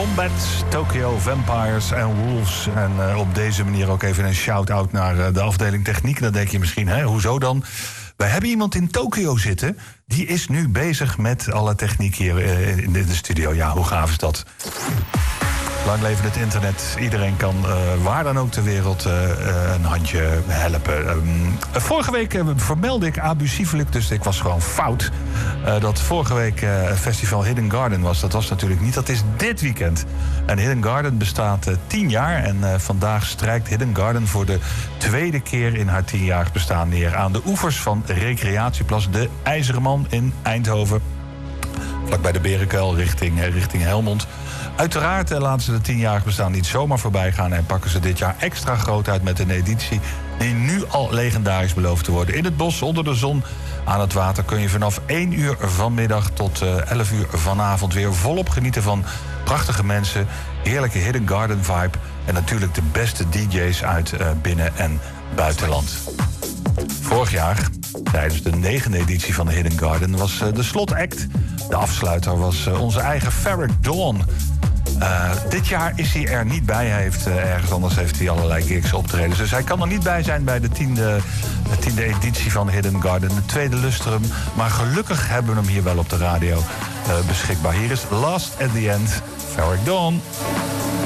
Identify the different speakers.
Speaker 1: Wombat, Tokyo Vampires en Wolves. En op deze manier ook even een shout-out naar de afdeling techniek. Dan denk je misschien, hè, hoezo dan? We hebben iemand in Tokyo zitten. Die is nu bezig met alle techniek hier in de studio. Ja, hoe gaaf is dat? Lang leven het internet. Iedereen kan waar dan ook ter wereld een handje helpen. Vorige week vermeldde ik abusiefelijk, dus ik was gewoon fout. Dat vorige week festival Hidden Garden was. Dat was natuurlijk niet, dat is dit weekend. En Hidden Garden bestaat 10 jaar. En vandaag strijkt Hidden Garden voor de tweede keer in haar 10-jarig bestaan neer. Aan de oevers van recreatieplas De IJzeren Man in Eindhoven. Vlakbij de Berenkuil richting Helmond. Uiteraard laten ze de 10-jarig bestaan niet zomaar voorbij gaan en pakken ze dit jaar extra groot uit met een editie die nu al legendarisch belooft te worden. In het bos, onder de zon, aan het water kun je vanaf 1 uur vanmiddag tot 11 uur vanavond weer volop genieten van prachtige mensen, heerlijke Hidden Garden vibe en natuurlijk de beste DJ's uit binnen- en buitenland. Vorig jaar, tijdens de 9e editie van de Hidden Garden, was de slotact. De afsluiter was onze eigen Ferreck Dawn. Dit jaar is hij er niet bij. Ergens anders heeft hij allerlei gigs optreden. Dus hij kan er niet bij zijn bij de 10e editie van Hidden Garden. De tweede lustrum. Maar gelukkig hebben we hem hier wel op de radio beschikbaar. Hier is Last at the End, Ferreck Dawn.